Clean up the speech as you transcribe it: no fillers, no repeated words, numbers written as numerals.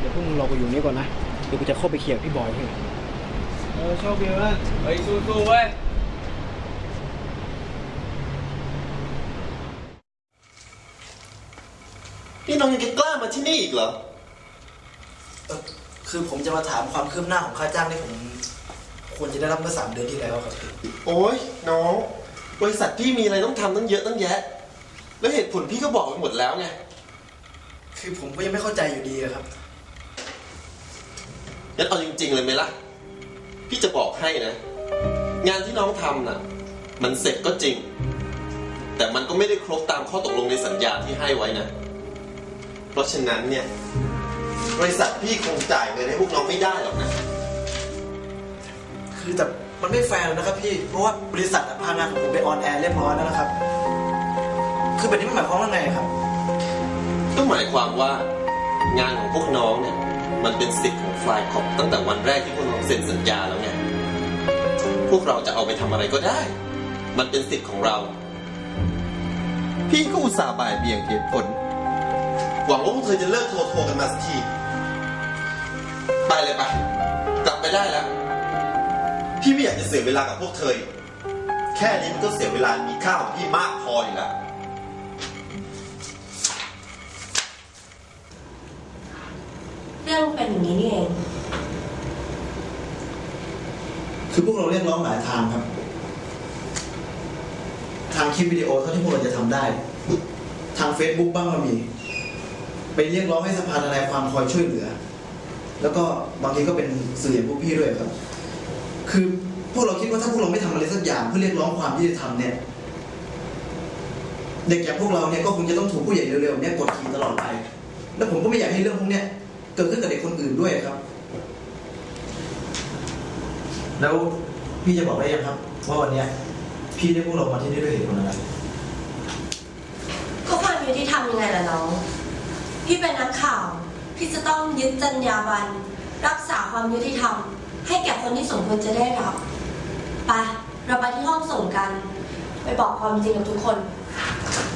เดี๋ยวพวกมึงรอกูอยู่นี่ก่อนนะเดี๋ยวกูจะเข้าไปเคลียร์พี่บอยให้โชคดีนะเฮ้ยสู้ๆเว้ยนี่น้องยังกล้ามาที่นี่อีกเหรอคือผมจะมาถามความคืบหน้าของค่าจ้างที่ผมควรจะได้รับเมื่อ3 เดือนที่แล้วครับโอ้ยน้องบริษัทพี่มีอะไรต้องทำตั้งเยอะตั้งแยะแล้วเหตุผลพี่ก็บอกไปหมดแล้วไงคือผมก็ยังไม่เข้าใจอยู่ดีครับงั้นเอาจริงๆเลยไหมล่ะพี่จะบอกให้นะงานที่น้องทำน่ะมันเสร็จก็จริงแต่มันก็ไม่ได้ครบตามข้อตกลงในสัญญาที่ให้ไว้นะเพราะฉะนั้นเนี่ยบริษัทพี่คงจ่ายเงินให้พวกน้องไม่ได้หรอกนะคือแต่มันไม่แฟร์นะครับพี่เพราะว่าบริษัทพางานของผมไปออนแอร์เรียบร้อยแล้วนะครับคือแบบนี้มันหมายความว่าไงครับก็หมายความว่างานของพวกน้องเนี่ยมันเป็นสิทธิ์ของฟลายคอปตั้งแต่วันแรกที่พวกน้องเซ็นสัญญาแล้วไงพวกเราจะเอาไปทำอะไรก็ได้มันเป็นสิทธิ์ของเราพี่ก็อุตส่าห์บ่ายเบี่ยงเหตุผลหวังว่าพวกเธอจะเลิกโทรกันมาสักทีไปเลยไปกลับไปได้แล้วพี่ไม่อยากจะเสียเวลากับพวกเธอแค่นี้มันก็เสียเวลามีค่าของพี่มากพออยู่แล้วเรื่องเป็นอย่างนี้นี่เองคือพวกเราเรียกร้องหลายทางครับทางคลิปวิดีโอเท่าที่พวกเราจะทำได้ทาง Facebook บ้างก็มีไปเรียกร้องให้สภาทนายความคอยช่วยเหลือแล้วก็บางทีก็เป็นสื่ออย่างพวกพี่ด้วยครับคือพวกเราคิดว่าถ้าพวกเราไม่ทำอะไรสักอย่างเพื่อเรียกร้องความยุติธรรมเนี่ยเด็กอย่างพวกเราเนี่ยก็คงจะต้องถูกผู้ใหญ่เร็วๆเนี่ยกดขี่ตลอดไปแล้วผมก็ไม่อยากให้เรื่องพวกเนี้ยเกิดขึ้นกับเด็กคนอื่นด้วยครับแล้วพี่จะบอกได้ยังครับว่าวันนี้พี่ได้พวกเรามาที่นี่ด้วยเหตุผลอะไรก็ความยุติธรรมยังไงล่ะน้องพี่เป็นนักข่าวพี่จะต้องยึดจรรยาบรรณรักษาความยุติธรรมให้แก่คนที่สมควรจะได้รับไปเราไปที่ห้องส่งกันไปบอกความจริงกับทุกคน